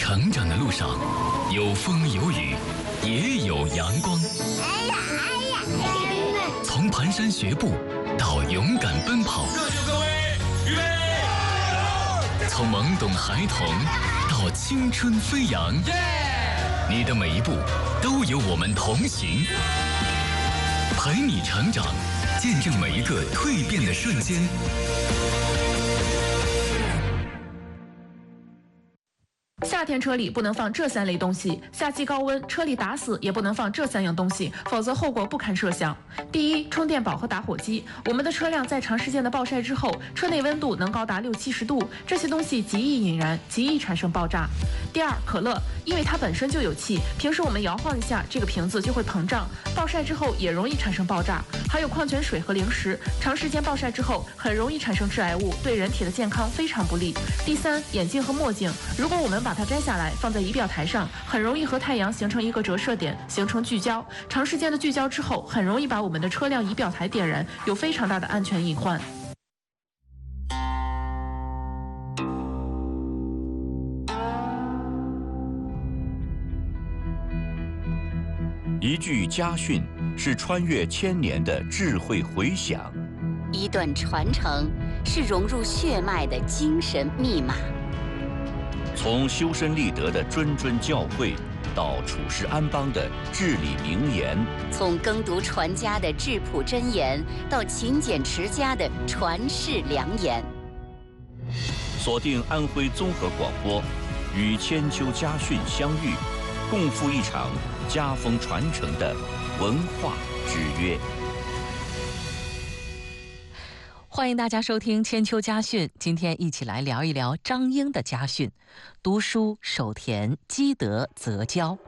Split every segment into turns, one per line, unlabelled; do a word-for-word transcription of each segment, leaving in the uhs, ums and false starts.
成长的路上，有风有雨，也有阳光。
哎呀哎呀！
从蹒跚学步到勇敢奔跑，
热酒各位，预备！
从懵懂孩童到青春飞扬，你的每一步都有我们同行，陪你成长，见证每一个蜕变的瞬间。
夏天车里不能放这三类东西，夏季高温车里打死也不能放这三样东西，否则后果不堪设想。第一，充电宝和打火机。我们的车辆在长时间的暴晒之后，车内温度能高达六七十度，这些东西极易引燃，极易产生爆炸。第二，可乐，因为它本身就有气，平时我们摇晃一下，这个瓶子就会膨胀，暴晒之后也容易产生爆炸。还有矿泉水和零食，长时间暴晒之后很容易产生致癌物，对人体的健康非常不利。第三，眼镜和墨镜，如果我们把它摘下来放在仪表台上，很容易和太阳形成一个折射点，形成聚焦。长时间的聚焦之后，很容易把我们的车辆仪表台点燃，有非常大的安全隐患。
一句家训是穿越千年的智慧回响，
一段传承是融入血脉的精神密码。
从修身立德的谆谆教诲，到处世安邦的至理名言；
从耕读传家的质朴箴言，到勤俭持家的传世良言。
锁定安徽综合广播，与千秋家训相遇，共赴一场家风传承的文化之约。
欢迎大家收听千秋家训，今天一起来聊一聊张英的家训：读书守田，积德泽交。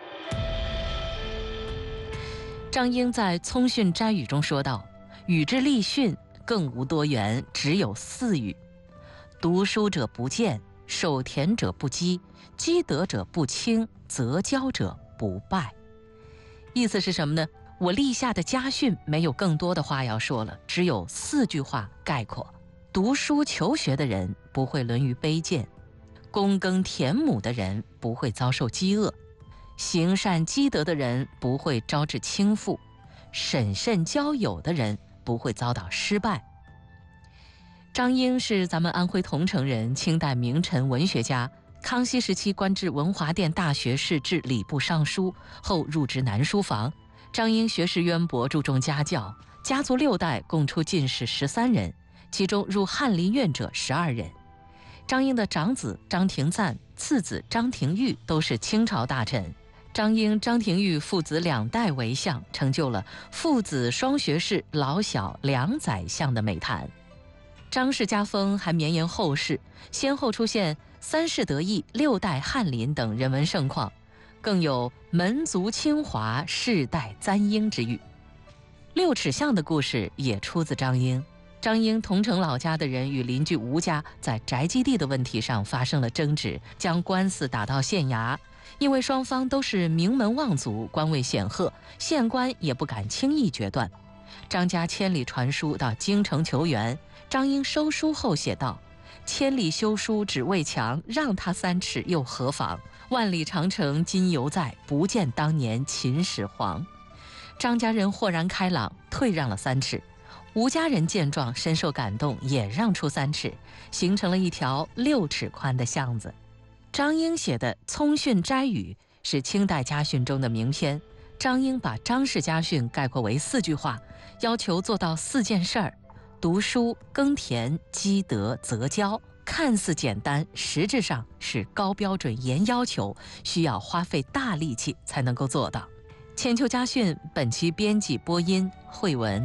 张英在《聪训斋语》中说道：语之立训，更无多元，只有四语：读书者不见，守田者不积，积德者不倾，泽交者不败。意思是什么呢？我立下的家训没有更多的话要说了，只有四句话概括：读书求学的人不会沦于卑贱，躬耕田亩的人不会遭受饥饿，行善积德的人不会招致倾覆，审慎交友的人不会遭到失败。张英是咱们安徽桐城人，清代名臣文学家，康熙时期官至文华殿大学士至礼部尚书，后入职南书房。张英学识渊博，注重家教，家族六代共出进士十三人，其中入翰林院者十二人。张英的长子张廷赞、次子张廷玉都是清朝大臣。张英、张廷玉父子两代为相，成就了父子双学士、老小两宰相的美谈。张氏家风还绵延后世，先后出现三世得意、六代翰林等人文盛况，更有门族清华，世代簪缨之誉。六尺巷的故事也出自张英。张英桐城老家的人与邻居吴家在宅基地的问题上发生了争执，将官司打到县衙。因为双方都是名门望族，官位显赫，县官也不敢轻易决断。张家千里传书到京城求援，张英收书后写道：千里修书只为墙，让他三尺又何妨？万里长城今犹在，不见当年秦始皇。张家人豁然开朗，退让了三尺。吴家人见状深受感动，也让出三尺，形成了一条六尺宽的巷子。张英写的《聪训斋语》是清代家训中的名篇。张英把张氏家训概括为四句话，要求做到四件事儿：读书、耕田、积德、泽交。看似简单，实质上是高标准严要求，需要花费大力气才能够做到。千秋家训本期编辑播音慧文。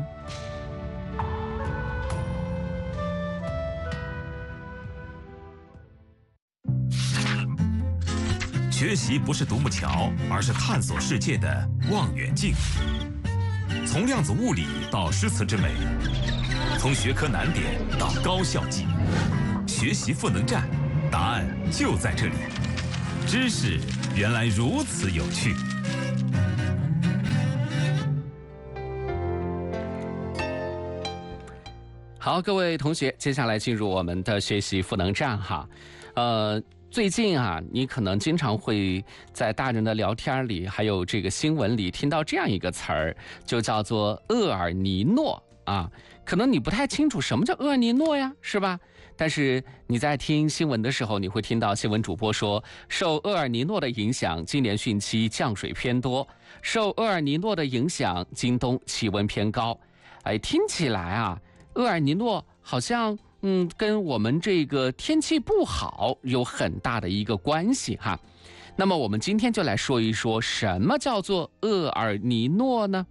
学习不是独木桥，而是探索世界的望远镜。从量子物理到诗词之美，从学科难点到高效记，学习赋能站，答案就在这里。知识原来如此有趣。
好，各位同学，接下来进入我们的学习赋能站哈。呃， 最近啊，你可能经常会在大人的聊天里，还有这个新闻里听到这样一个词儿，就叫做厄尔尼诺啊。可能你不太清楚什么叫厄尔尼诺呀，是吧？但是你在听新闻的时候，你会听到新闻主播说，受厄尔尼诺的影响，今年汛期降水偏多；受厄尔尼诺的影响，今冬气温偏高。哎，听起来啊，厄尔尼诺好像。嗯，跟我们这个天气不好有很大的一个关系哈。那么我们今天就来说一说，什么叫做厄尔尼诺呢？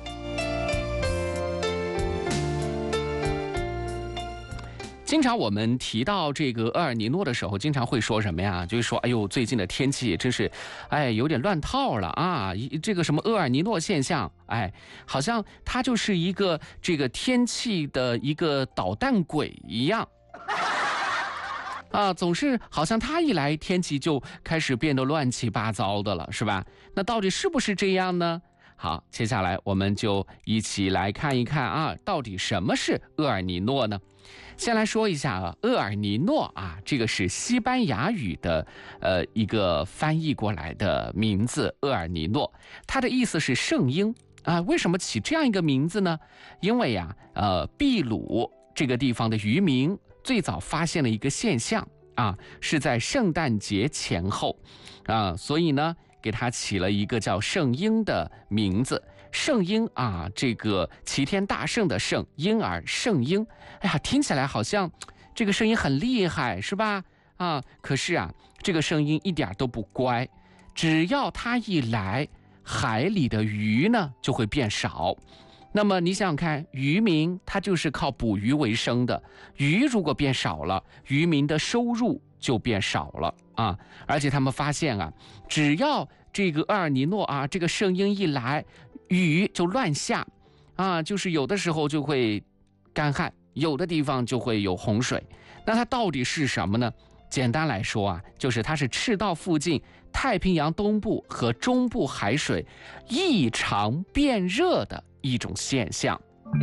经常我们提到这个厄尔尼诺的时候，经常会说什么呀？就是说，哎呦，最近的天气真是，哎，有点乱套了啊！这个什么厄尔尼诺现象，哎，好像它就是一个这个天气的一个捣蛋鬼一样。啊，总是好像它一来，天气就开始变得乱七八糟的了，是吧？那到底是不是这样呢？好，接下来我们就一起来看一看啊，到底什么是厄尔尼诺呢？先来说一下啊，厄尔尼诺啊，这个是西班牙语的呃一个翻译过来的名字，厄尔尼诺，它的意思是圣婴啊。为什么起这样一个名字呢？因为呀、啊，呃，秘鲁这个地方的渔民最早发现了一个现象啊，是在圣诞节前后啊，所以呢，给它起了一个叫圣婴的名字。圣婴啊，这个齐天大圣的圣，婴儿圣婴，哎呀，听起来好像这个声音很厉害，是吧？啊，可是啊，这个圣婴一点都不乖，只要它一来，海里的鱼呢就会变少。那么你想想看，渔民他就是靠捕鱼为生的，鱼如果变少了，渔民的收入就变少了啊！而且他们发现啊，只要这个厄尔尼诺啊，这个圣婴一来，雨就乱下啊，就是有的时候就会干旱，有的地方就会有洪水。那它到底是什么呢？简单来说啊，就是它是赤道附近太平洋东部和中部海水异常变热的一种现象。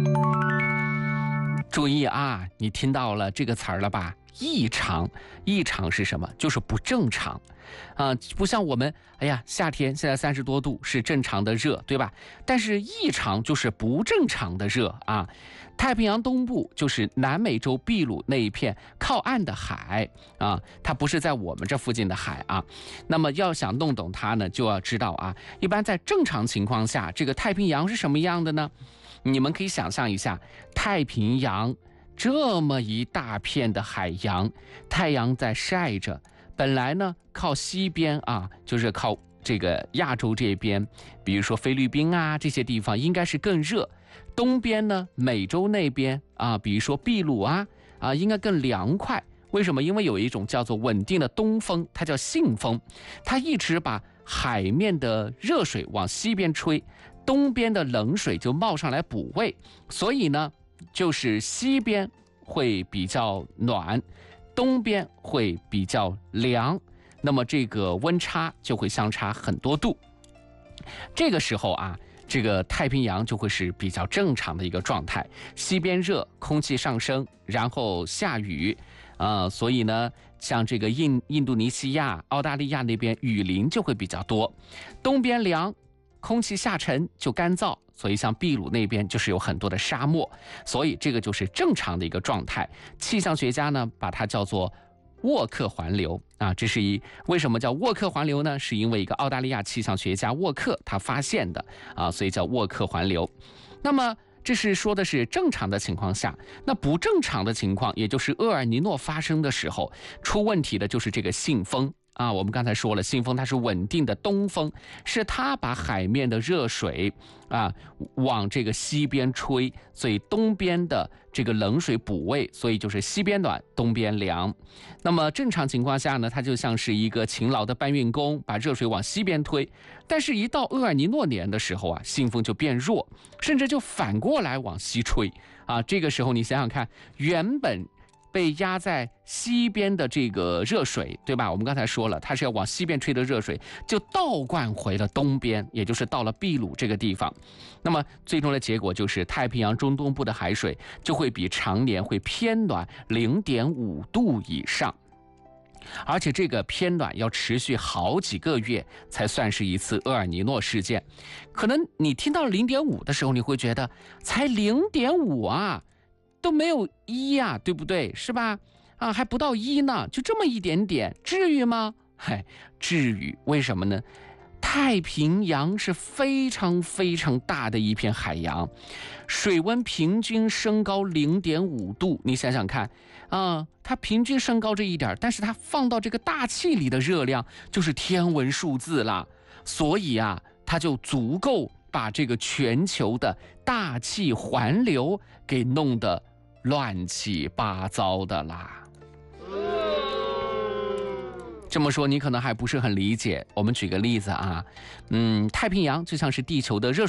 注意啊，你听到了这个词儿了吧？异常，异常是什么？就是不正常啊，不像我们，哎呀，夏天现在三十多度是正常的热，对吧？但是异常就是不正常的热啊。太平洋东部就是南美洲秘鲁那一片靠岸的海啊，它不是在我们这附近的海啊。那么要想弄懂它呢，就要知道啊，一般在正常情况下，这个太平洋是什么样的呢？你们可以想象一下，太平洋这么一大片的海洋，太阳在晒着，本来呢靠西边啊，就是靠这个亚洲这边，比如说菲律宾啊这些地方应该是更热，东边呢美洲那边啊，比如说秘鲁啊啊应该更凉快。为什么？因为有一种叫做稳定的东风，它叫信风，它一直把海面的热水往西边吹，东边的冷水就冒上来补位，所以呢就是西边会比较暖，东边会比较凉，那么这个温差就会相差很多度。这个时候啊，这个太平洋就会是比较正常的一个状态，西边热，空气上升，然后下雨啊、呃，所以呢，像这个印印度尼西亚、澳大利亚那边雨林就会比较多，东边凉，空气下沉就干燥，所以像秘鲁那边就是有很多的沙漠，所以这个就是正常的一个状态。气象学家呢把它叫做沃克环流啊，这是一为什么叫沃克环流呢？是因为一个澳大利亚气象学家沃克他发现的啊，所以叫沃克环流。那么这是说的是正常的情况下，那不正常的情况，也就是厄尔尼诺发生的时候，出问题的就是这个信风。啊，我们刚才说了，信风它是稳定的东风，是它把海面的热水啊往这个西边吹，所以东边的这个冷水补位，所以就是西边暖，东边凉。那么正常情况下呢，它就像是一个勤劳的搬运工，把热水往西边推。但是，一到厄尔尼诺年的时候啊，信风就变弱，甚至就反过来往西吹啊。这个时候你想想看，原本被压在西边的这个热水，对吧？我们刚才说了，它是要往西边吹的热水，就倒灌回了东边，也就是到了秘鲁这个地方。那么最终的结果就是，太平洋中东部的海水就会比常年会偏暖零点五度以上。 而且这个偏暖要持续好几个月才算是一次厄尔尼诺事件。可能你听到零点五的时候，你会觉得才零点五啊，都没有一呀、啊，对不对？是吧？啊，还不到一呢，就这么一点点，至于吗？嗨，至于。为什么呢？太平洋是非常非常大的一片海洋，水温平均升高零点五度，你想想看啊，它平均升高这一点，但是它放到这个大气里的热量就是天文数字了，所以啊，它就足够把这个全球的大气环流给弄得乱七八糟的啦。这么说你可能还不是很理解，我们举个例子啊，嗯，太平洋就像是地球的热水